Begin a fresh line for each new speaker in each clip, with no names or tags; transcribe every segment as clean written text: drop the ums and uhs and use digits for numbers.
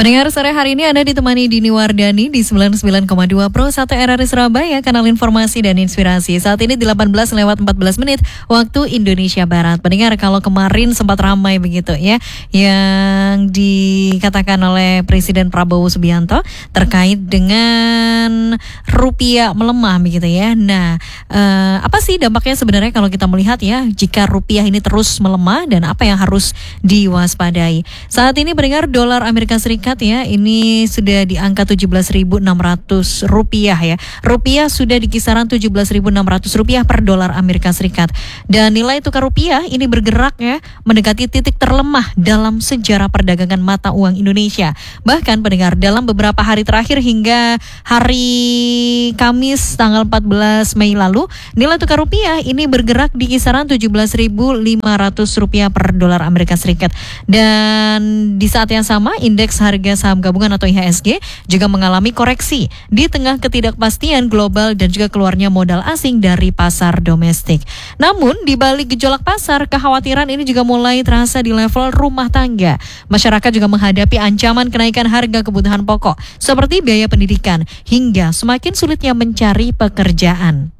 Pendengar sore hari ini Anda ditemani Dini Wardani di 99,2 Pro 1 RRI Surabaya, kanal informasi dan inspirasi. Saat ini 18:14 menit waktu Indonesia Barat. Pendengar, kalau kemarin sempat ramai begitu ya, yang dikatakan oleh Presiden Prabowo Subianto terkait dengan rupiah melemah begitu ya. Nah, apa sih dampaknya sebenarnya kalau kita melihat ya, jika rupiah ini terus melemah dan apa yang harus diwaspadai? Saat ini pendengar, dolar Amerika Serikat ya, ini sudah di angka 17.600 rupiah ya. Rupiah sudah di kisaran 17.600 rupiah per dolar Amerika Serikat. Dan nilai tukar rupiah ini bergerak ya, mendekati titik terlemah dalam sejarah perdagangan mata uang Indonesia. Bahkan pendengar, dalam beberapa hari terakhir hingga hari Kamis tanggal 14 Mei lalu, nilai tukar rupiah ini bergerak di kisaran 17.500 rupiah per dolar Amerika Serikat. Dan di saat yang sama, indeks harga saham gabungan atau IHSG juga mengalami koreksi di tengah ketidakpastian global dan juga keluarnya modal asing dari pasar domestik. Namun di balik gejolak pasar, kekhawatiran ini juga mulai terasa di level rumah tangga. Masyarakat juga menghadapi ancaman kenaikan harga kebutuhan pokok seperti biaya pendidikan hingga semakin sulitnya mencari pekerjaan.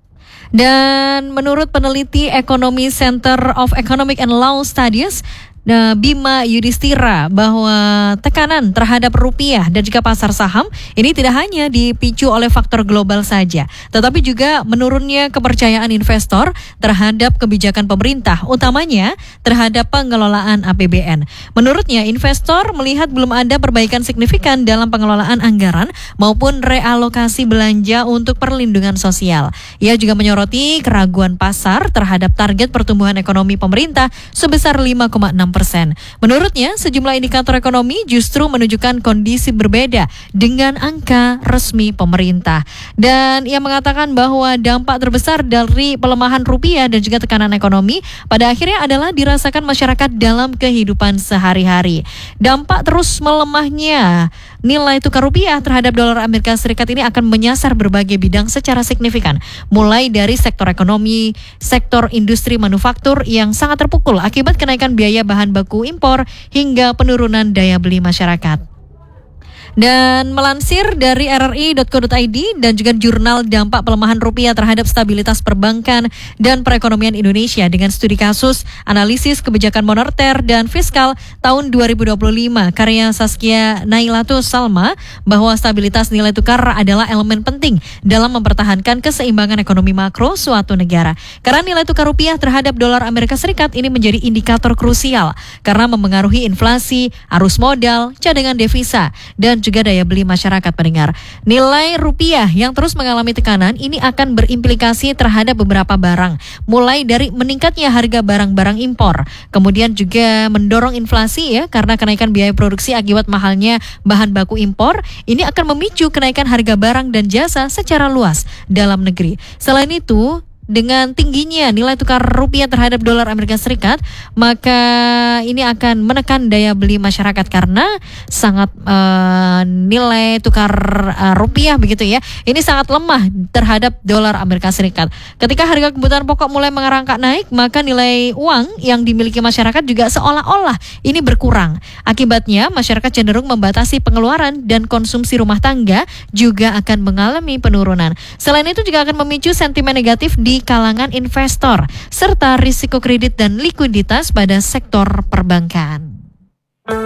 Dan menurut peneliti Ekonomi Center of Economic and Law Studies, Bima Yudhistira, bahwa tekanan terhadap rupiah dan juga pasar saham ini tidak hanya dipicu oleh faktor global saja, tetapi juga menurunnya kepercayaan investor terhadap kebijakan pemerintah, utamanya terhadap pengelolaan APBN. Menurutnya, investor melihat belum ada perbaikan signifikan dalam pengelolaan anggaran maupun realokasi belanja untuk perlindungan sosial. Ia juga menyoroti keraguan pasar terhadap target pertumbuhan ekonomi pemerintah sebesar 5,6%. Menurutnya, sejumlah indikator ekonomi justru menunjukkan kondisi berbeda dengan angka resmi pemerintah. Dan ia mengatakan bahwa dampak terbesar dari pelemahan rupiah dan juga tekanan ekonomi pada akhirnya adalah dirasakan masyarakat dalam kehidupan sehari-hari. Dampak terus melemahnya nilai tukar rupiah terhadap dolar Amerika Serikat ini akan menyasar berbagai bidang secara signifikan, mulai dari sektor ekonomi, sektor industri manufaktur yang sangat terpukul akibat kenaikan biaya bahan baku impor hingga penurunan daya beli masyarakat. Dan melansir dari rri.co.id dan juga jurnal dampak pelemahan rupiah terhadap stabilitas perbankan dan perekonomian Indonesia dengan studi kasus analisis kebijakan moneter dan fiskal tahun 2025 karya Saskia Nailatus Salma, bahwa stabilitas nilai tukar adalah elemen penting dalam mempertahankan keseimbangan ekonomi makro suatu negara. Karena nilai tukar rupiah terhadap dolar Amerika Serikat ini menjadi indikator krusial karena memengaruhi inflasi, arus modal, cadangan devisa, dan juga daya beli masyarakat. Pendengar, nilai rupiah yang terus mengalami tekanan ini akan berimplikasi terhadap beberapa barang, mulai dari meningkatnya harga barang-barang impor, kemudian juga mendorong inflasi ya, karena kenaikan biaya produksi akibat mahalnya bahan baku impor ini akan memicu kenaikan harga barang dan jasa secara luas dalam negeri. Selain itu, dengan tingginya nilai tukar rupiah terhadap dolar Amerika Serikat, maka ini akan menekan daya beli masyarakat karena sangat nilai tukar rupiah begitu ya, ini sangat lemah terhadap dolar Amerika Serikat. Ketika harga kebutuhan pokok mulai mengerangkak naik, maka nilai uang yang dimiliki masyarakat juga seolah-olah ini berkurang. Akibatnya masyarakat cenderung membatasi pengeluaran dan konsumsi rumah tangga juga akan mengalami penurunan. Selain itu juga akan memicu sentimen negatif di kalangan investor serta risiko kredit dan likuiditas pada sektor perbankan.